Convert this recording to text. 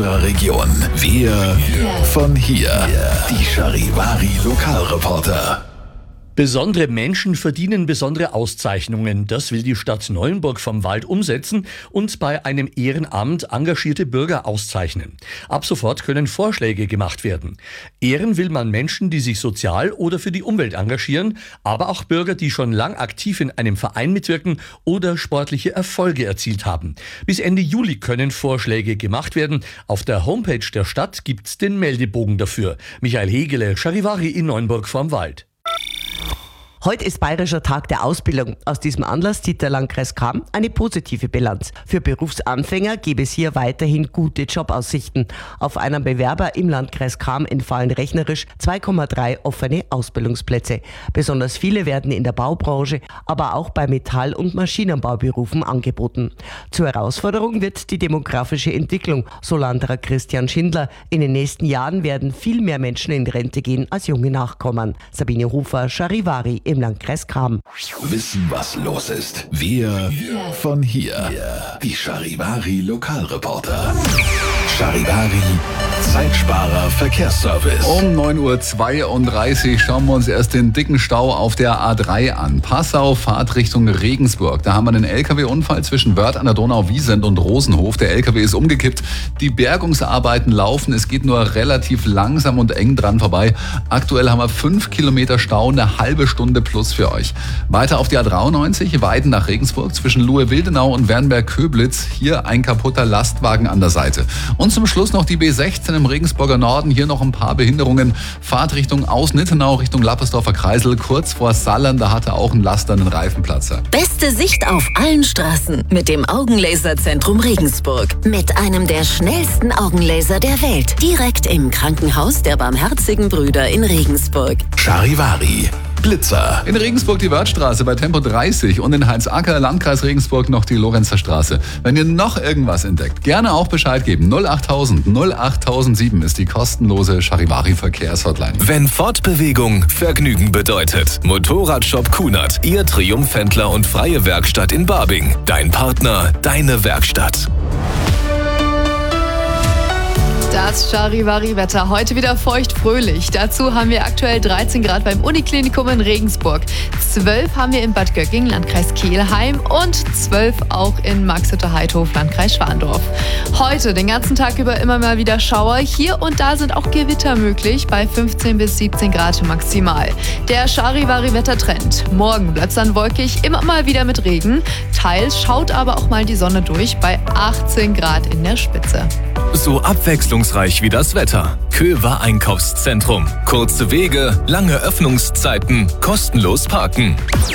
unserer Region. Wir von hier. Die Charivari Lokalreporter. Besondere Menschen verdienen besondere Auszeichnungen. Das will die Stadt Neuenburg vom Wald umsetzen und bei einem Ehrenamt engagierte Bürger auszeichnen. Ab sofort können Vorschläge gemacht werden. Ehren will man Menschen, die sich sozial oder für die Umwelt engagieren, aber auch Bürger, die schon lang aktiv in einem Verein mitwirken oder sportliche Erfolge erzielt haben. Bis Ende Juli können Vorschläge gemacht werden. Auf der Homepage der Stadt gibt's den Meldebogen dafür. Michael Hegele, Charivari in Neuenburg vorm Wald. Heute ist Bayerischer Tag der Ausbildung. Aus diesem Anlass zieht der Landkreis Cham eine positive Bilanz. Für Berufsanfänger gäbe es hier weiterhin gute Jobaussichten. Auf einen Bewerber im Landkreis Cham entfallen rechnerisch 2,3 offene Ausbildungsplätze. Besonders viele werden in der Baubranche, aber auch bei Metall- und Maschinenbauberufen angeboten. Zur Herausforderung wird die demografische Entwicklung, so Landrat Christian Schindler. In den nächsten Jahren werden viel mehr Menschen in Rente gehen als junge Nachkommen. Sabine Hofer, Charivari im Landkreis Cham. Wissen, was los ist. Wir von hier. Die Charivari Lokalreporter. Charivari Zeitsparer Verkehrsservice. Um 9.32 Uhr schauen wir uns erst den dicken Stau auf der A3 an. Passau, Fahrt Richtung Regensburg. Da haben wir einen LKW-Unfall zwischen Wörth an der Donau-Wiesent und Rosenhof. Der LKW ist umgekippt. Die Bergungsarbeiten laufen. Es geht nur relativ langsam und eng dran vorbei. Aktuell haben wir 5 Kilometer Stau, eine halbe Stunde plus für euch. Weiter auf die A93, Weiden nach Regensburg zwischen Luhe-Wildenau und Wernberg-Köblitz. Hier ein kaputter Lastwagen an der Seite. Und zum Schluss noch die B16 im Regensburger Norden. Hier noch ein paar Behinderungen. Fahrt Richtung Aus-Nittenau, Richtung Lappersdorfer Kreisel. Kurz vor Sallern, da hatte auch ein Laster einen Reifenplatzer. Beste Sicht auf allen Straßen mit dem Augenlaserzentrum Regensburg. Mit einem der schnellsten Augenlaser der Welt. Direkt im Krankenhaus der Barmherzigen Brüder in Regensburg. Charivari Blitzer. In Regensburg die Wörthstraße bei Tempo 30 und in Heinz-Acker, Landkreis Regensburg, noch die Lorenzer Straße. Wenn ihr noch irgendwas entdeckt, gerne auch Bescheid geben. 08000 08007 ist die kostenlose Charivari Verkehrshotline. Wenn Fortbewegung Vergnügen bedeutet. Motorradshop Kunert, Ihr Triumphhändler und freie Werkstatt in Barbing. Dein Partner, deine Werkstatt. Das Charivari-Wetter. Heute wieder feucht-fröhlich. Dazu haben wir aktuell 13 Grad beim Uniklinikum in Regensburg. 12 haben wir in Bad Gögging, Landkreis Kelheim und 12 auch in Marxhütte-Heidhof, Landkreis Schwandorf. Heute den ganzen Tag über immer mal wieder Schauer. Hier und da sind auch Gewitter möglich bei 15 bis 17 Grad maximal. Der Charivari-Wettertrend. Morgen bleibt es dann wolkig, immer mal wieder mit Regen. Teils schaut aber auch mal die Sonne durch bei 18 Grad in der Spitze. So abwechslungsreich wie das Wetter. Köver Einkaufszentrum. Kurze Wege, lange Öffnungszeiten, kostenlos parken.